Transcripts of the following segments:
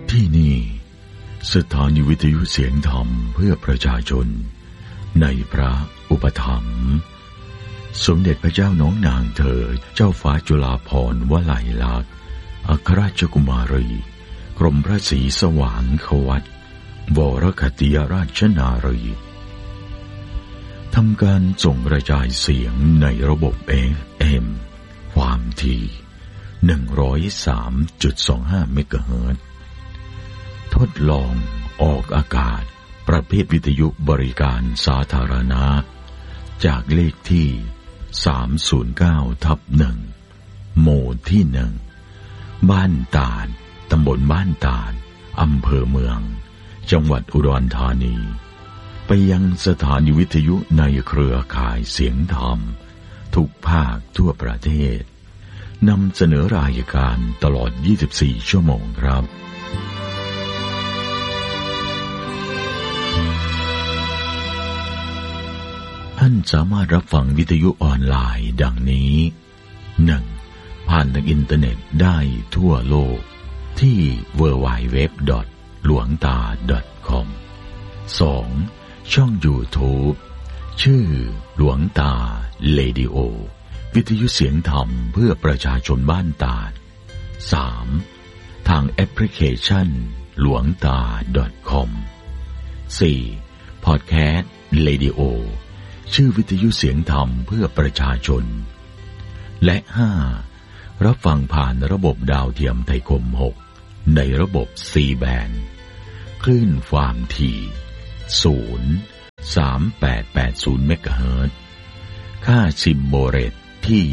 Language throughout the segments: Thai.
ที่นี่สถานีวิทยุเสียงธรรมเพื่อประชาชนในพระอุปถัมภ์สมเด็จพระเจ้าน้องนางเธอเจ้าฟ้าจุฬาภรณ์วลัยลักษณ์อัครราชกุมารีกรมพระศรีสว่างควัตรวรคติยราชนารีทำการส่งกระจายเสียงในระบบ FM ความถี่ 103.25 เมกะเฮิรตซ์ทดลองออกอากาศประเภทวิทยุบริการสาธารณะจากเลขที่309/1หมู่ที่1บ้านตาดตำบลบ้านตาดอำเภอเมืองจังหวัดอุดรธานีไปยังสถานีวิทยุในเครือข่ายเสียงธรรมทุกภาคทั่วประเทศนำเสนอรายการตลอด24ชั่วโมงครับท่านสามารถรับฟังวิทยุออนไลน์ดังนี้ 1. ผ่านทางอินเทอร์เน็ตได้ทั่วโลกที่ www.lwangta.com 2. ช่อง YouTube ชื่อหลวงตาเรดิโอวิทยุเสียงธรรมเพื่อประชาชนบ้านตาด 3. ทางแอปพลิเคชันหลวงตา .com 4. พอดแคสต์เรดิโอชื่อวิทยุเสียงธรรมเพื่อประชาชนและ 5. รับฟังผ่านระบบดาวเทียมไทยคม 6ในระบบ C band คลื่นความถี่ 03880 เมกะเฮิรตซ์ค่าซิมโบเรตที่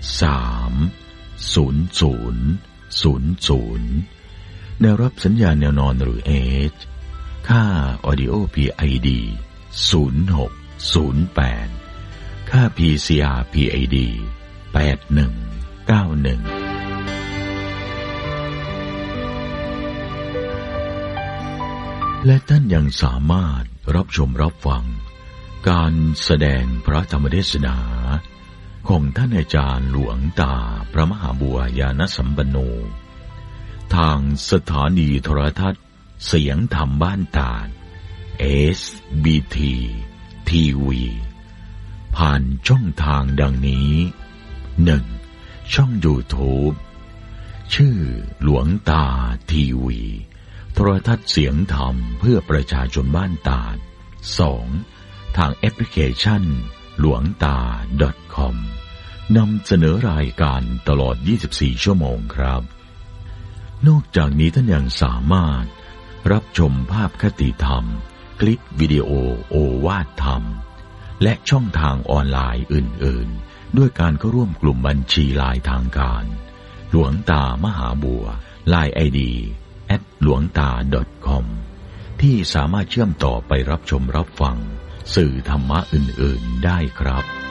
30000แนวรับสัญญาณแนวนอนหรือ H ค่า Audio PID 0608ค่า PCR PID 8191และท่านยังสามารถรับชมรับฟังการแสดงพระธรรมเทศนาของท่านอาจารย์หลวงตาพระมหาบัวญาณสัมปันโนทางสถานีโทรทัศน์เสียงธรรมบ้านตาด SBT TV ผ่านช่องทางดังนี้ 1. ช่อง YouTube ชื่อหลวงตาทีวีโทรทัศน์เสียงธรรมเพื่อประชาชนบ้านตาด 2. ทางแอปพลิเคชันหลวงตา .com นำเสนอรายการตลอด24ชั่วโมงครับนอกจากนี้ท่านยังสามารถรับชมภาพคติธรรมคลิปวิดีโอโอวาทธรรมและช่องทางออนไลน์อื่นๆด้วยการเข้าร่วมกลุ่มบัญชีไลน์ทางการหลวงตามหาบัว LINE ID @lwangta.com ที่สามารถเชื่อมต่อไปรับชมรับฟังสื่อธรรมะอื่นๆได้ครับ